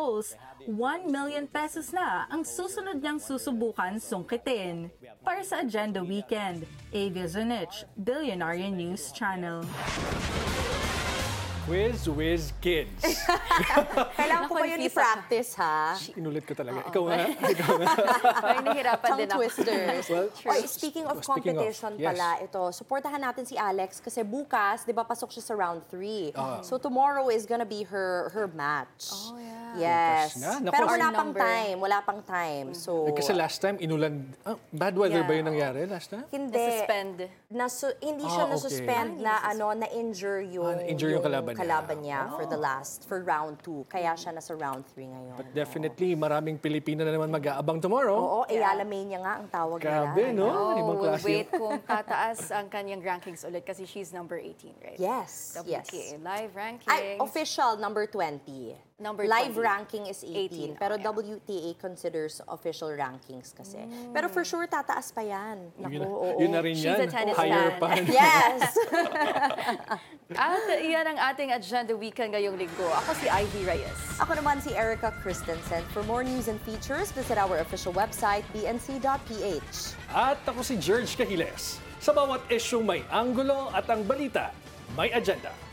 polls, 1 million pesos na ang susunod niyang susubukan sungkitin. Para sa Agenda Weekend, Avia Zunich, Billionaire News Channel. Quiz Whiz Kids. Kailangan ko ba yun i-practice, ha? Inulit ko talaga. Ikaw nga. Ikaw nga. Ay, nahirapan din Tongue ako. twisters. Well, Speaking of speaking of, competition yes. pala, ito, supportahan natin si Alex kasi bukas, di ba, pasok siya sa round 3. So tomorrow is gonna be her match. Oh, yeah. Yes. Bukas na? Naku. Pero Our wala pang number. time. Wala pang time. So, Kasi last time, inulan. Bad weather ba yung nangyari last time? hindi. Na-suspend. Hindi siya okay. na-suspend na-injure yung, na-injure yung kalaban niya. for round 2. Kaya siya nasa round 3 ngayon. But definitely, maraming Pilipino na naman mag-aabang tomorrow. Oo, Ayala Mania nga ang tawag nila. Grabe, no? Ibang Oh, klase. wait kung tataas ang kanyang rankings ulit kasi she's number 18, right? Yes, yes. WTA live rankings. Ay, official, number 20. Number Live 20. ranking is 18. 18, Pero yeah. WTA considers official rankings kasi. Pero for sure, tataas pa yan. Naku, oo. Yun na rin She's yan. a tennis Higher fan. pa. Yes! At iyan ang ating Agenda Weekend ngayong linggo. Ako si Ivy Reyes. Ako naman si Erica Christensen. For more news and features, visit our official website, bnc.ph. At ako si George Cahiles. Sa bawat isyong may anggulo at ang balita, may agenda.